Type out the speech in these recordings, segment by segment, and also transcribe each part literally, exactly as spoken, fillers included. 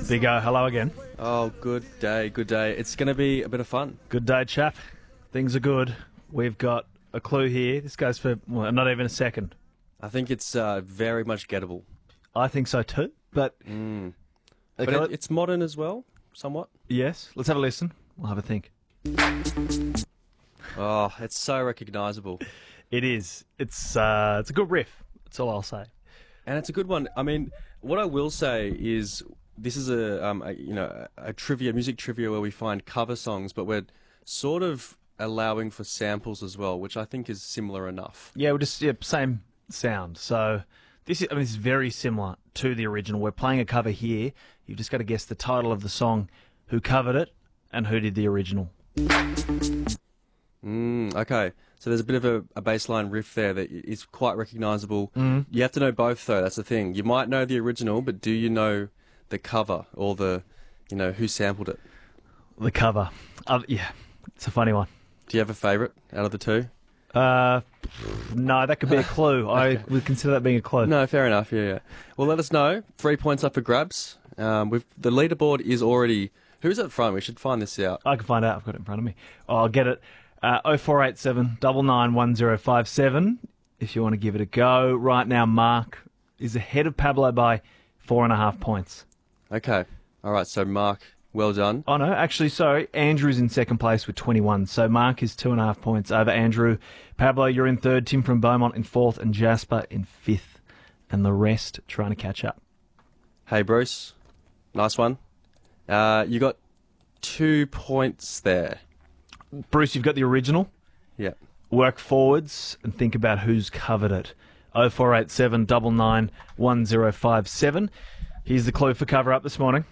Big O, hello again. Oh, good day, good day. It's going to be a bit of fun. Good day, chap. Things are good. We've got a clue here. This goes for well, not even a second. I think it's uh, very much gettable. I think so too, but... Mm. Okay, But it, it's modern as well, somewhat. yes, let's have a listen. We'll have a think. Oh, it's so recognisable. It is. It's uh, it's a good riff. That's all I'll say. And it's a good one. I mean, what I will say is this is a, um, a you know a trivia, music trivia where we find cover songs, but we're sort of allowing for samples as well, which I think is similar enough. Yeah, we're just yeah, same sound. So this is, I mean, this is very similar to the original. We're playing a cover here. You've just got to guess the title of the song, who covered it, and who did the original. Mm, okay, so there's a bit of a, a baseline riff there that is quite recognisable. Mm. You have to know both, though. That's the thing. You might know the original, but do you know the cover or the, you know, who sampled it? The cover. Uh, yeah, it's a funny one. Do you have a favourite out of the two? Uh, no, that could be a clue. I would consider that being a clue. No, fair enough. Yeah, yeah. Well, let us know. Three points up for grabs. Um, we've the leaderboard is already. Who's at front? We should find this out. I can find out. I've got it in front of me. Oh, I'll get it. Uh, oh four eight seven, nine nine one zero five seven if you want to give it a go. Right now, Mark is ahead of Pablo by four and a half points. Okay. All right. So, Mark, well done. Oh, no, actually, sorry. Andrew's in second place with twenty-one. So Mark is two and a half points over Andrew. Pablo, you're in third. Tim from Beaumont in fourth. And Jasper in fifth. And the rest trying to catch up. Hey, Bruce. Nice one. Uh, you got two points there. Bruce, you've got the original. Yeah. Work forwards and think about who's covered it. oh four eight seven, nine nine one zero five seven. Here's the clue for cover up this morning.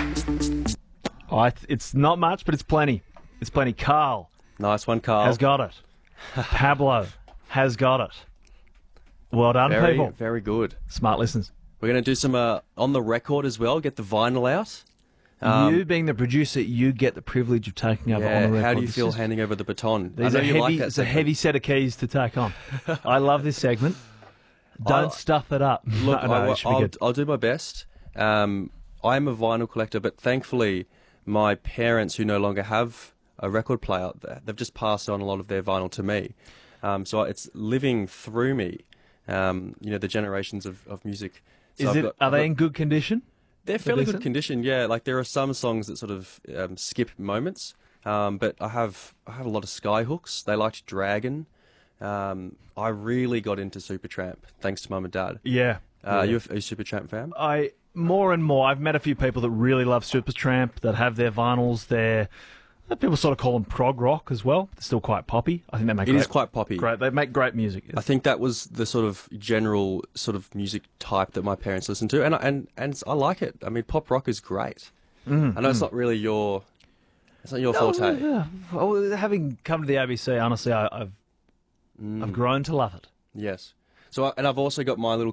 Oh, it's not much, but it's plenty. It's plenty. Carl Nice one, Carl. has got it. Pablo has got it. Well done, very, people. very good. Smart listeners. We're going to do some uh, on the record as well. Get the vinyl out. Um, you being the producer, you get the privilege of taking over yeah, on the record. how do you This feel is- handing over the baton? There's I a know you heavy, like that it's a segment. heavy set of keys to take on. I love this segment. Don't I- stuff it up. Look, no, no, I, it should be will good. I'll do my best. Um, I'm a vinyl collector, but thankfully, my parents, who no longer have a record player, they've just passed on a lot of their vinyl to me. Um, so it's living through me. Um, you know, the generations of, of music. So Is I've it? got- Are I've they got- in good condition? They're fairly good decent? condition, yeah. Like there are some songs that sort of um, skip moments, um, but I have I have a lot of Skyhooks. They liked Dragon. Um, I really got into Supertramp thanks to Mum and Dad. Yeah. Uh, yeah. Are you a, a Supertramp fan? I more and more. I've met a few people that really love Supertramp that have their vinyls. Their people sort of call them prog rock as well. They're still quite poppy. I think they make It great, is quite poppy. great. They make great music. I think that was the sort of general sort of music type that my parents listened to, and I- and and I like it. I mean, pop rock is great. Mm, I know it's mm. not really your, it's not your No, forte. yeah. Well, having come to the A B C, honestly, I, I've Mm, I've grown to love it. yes. So I, and I've also got my little